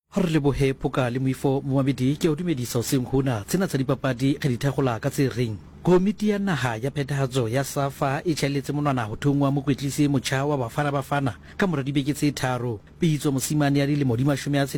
Re lebohe Phoka le Moifo Mohamedi ke o dumedisa seng hona tsena tsa dipapadi ge di thagola ka tse reng komiti ya naha ya phethahatso ya SAFA e tšhaeletse monwana ho thongwa mokwetlisi motjha wa Bafana ka mora dibeke tse tharo Pitso mosimane ya dilemo di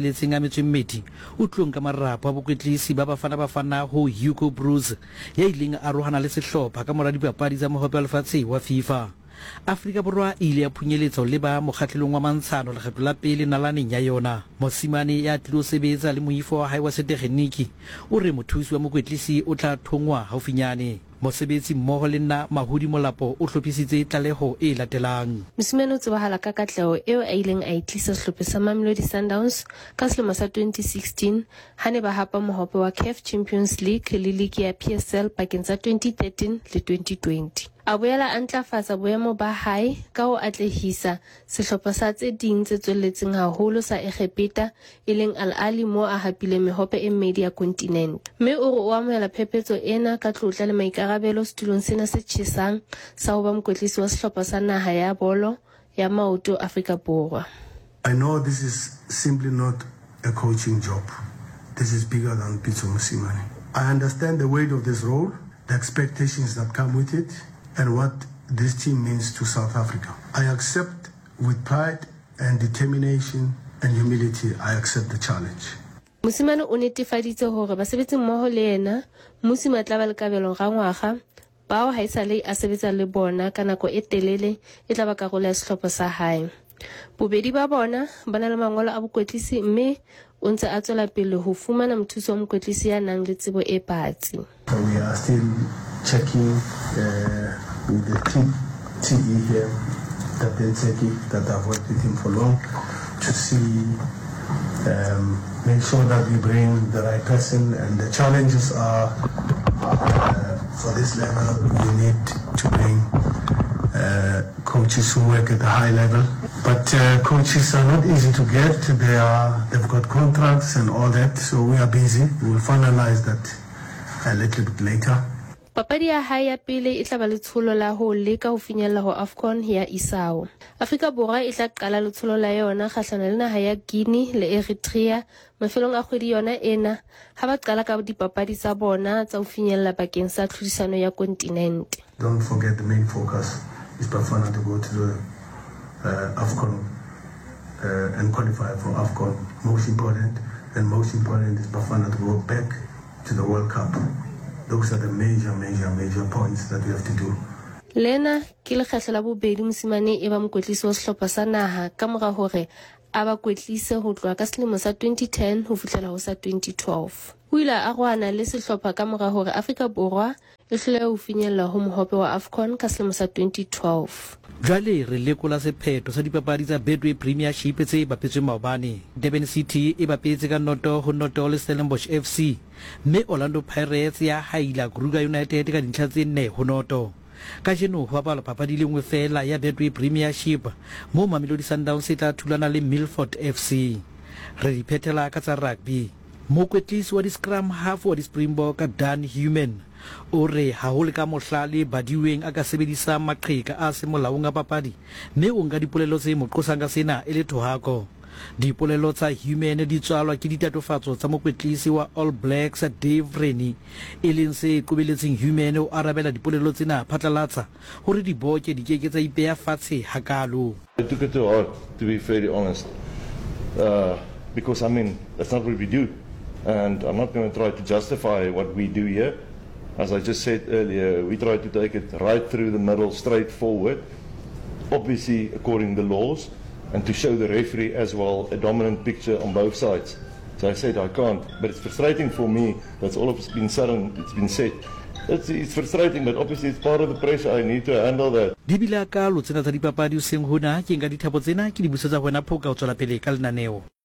62 o tlong ka marapo a bokwetlisi ba Bafana ho Hugo Broos ya ileng a rohana le sehlopha ka mora dipapadi tsa mohope wa lefatshe wa FIFA. Afrika Borwa ile ya phunyeletsa le ba mokgatlelong wa mantshano lekgetlo la pele nalaneng ya yona. Mosimane ya tlilo sebetsa le moifo wa hae wa setekgeniki o re mothusi wa mokwetlisi o tla thongwa haufinyane. Mosebetsi mmoho le nna Mahudi Molapo o hlophisitse tlaleho e latelang. Mosimane o tsebahala ka katleho eo a ileng a itlisa sehlopha sa Mamelodi Sundowns ka selemo sa 2016 ha ne ba hapa mohope wa CAF Champions League le league ya PSL pakeng tsa 2013 le 2020. A boela a ntlafatsa boemo ba hae ka ho atlehisa sehlopha sa tse ding tse tswelletseng haholo sa Egepeta e leng Al Ahly mo a hapile mehope e mmedi ya kontinente. Mme o re o amohela phephetso ena ka tlotla le maikarabelo setulong sena se tjhesang sa ho ba mokwetlisi wa sehlopha sa naha ya bolo ya maoto Afrika Borwa. I know this is simply not a coaching job. This is bigger than Pitso Mosimane. I understand the weight of this role, the expectations that come with it, and what this team means to South Africa. I accept with pride and determination and humility, I accept the challenge. Mosimane o netefaditse hore basebetsi mmoho le yena Mmusi Matla ba le kabelong ga ngwaga bao haesale a sebetsa le bona ka nako e telele e tla ba karolo ya sehlopha sa hae. Bobedi ba bona ba na le mangolo a bokwetlisi mme o ntse a tswela pele ho fumana mothuso wa mokwetlisi ya nang le tsebo e batsi. We are still checking with the TE here, Captain Seki, that I've worked with him for long, to see, make sure that we bring the right person, and the challenges are, for this level, we need to bring coaches who work at a high level. But coaches are not easy to get. They've got contracts and all that, so we are busy. We'll finalize that a little bit later. Papadi ya hae ya pele e tla ba letsholo la ho leka ho finyella ho AFCON ya Isao. Afrika Borwa e tla qala letsholo la yona kgahlano le naha ya Guinea le Eritrea mafelong a kgwedi yona ena ha ba qala ka dipapadi tsa bona tsa ho finyella bakeng sa tlhodisano ya kontinente. Don't forget the main focus is Bafana to go to the AFCON and qualify for AFCON. Most important is Bafana to go back to the World Cup. Those are the major points that we have to do. Lena ke lekgetlo la bobedi Mosimane e ba mokwetlisi wa sehlopha sa naha ka mora hore a ba kwetlise ho tloha ka selemo sa 2010 ho fihlela ho sa 2012. O ile a rwana le sehlopha ka mora hore Afrika Borwa e hloleha ho finyella ho mohope wa AFCON ka selemo sa 2012. Jwale re lekola sephetho sa dipapadi tsa Betway Premiership tse bapetsweng maobane. Durban City e bapetse ka noto ho noto le Stellenbosch FC, mme Orlando Pirates ya haila Kruger United ka dintlha tse 4 ho noto. Ka jeno ho bapala papadi le nngwe fela ya Betway Premiership mo Mamelodi Sundowns e tla thulana le Milford FC. Re di phethela ka tsa rugby. Mokwetlisi wa di-scrum half wa di-Springbok Dan Human o re ha ho le ka mohlale badiweng a ka sebedisa maqheka a se molaong a papadi mme o nka dipolelo tse mo qosang ka sena e le thohako. Dipolelo tsa Human di tswalwa ke ditatofatso tsa mokwetlisi wa All Blacks Dave Rennie e leng se qobeletseng Human o arabela dipolelo tsena phatlalatsa hore diboke di keke tsa ipeya fatshe hakalo. I took it to heart, to be very honest, because I mean that's not what we do, and I'm not going to try to justify what we do here. As I just said earlier, we try to take it right through the middle, straight forward, obviously according to the laws, and to show the referee as well a dominant picture on both sides. So I said I can't, but it's frustrating for me. That's all it's been said and it's been said. It's frustrating, but obviously it's part of the pressure. I need to handle that. Dibila ka lo tsena tsa dipapadi o seng hona ke nka dithapo tsena ke di busetsa hona Phoka o tswela pele ka lenaneo.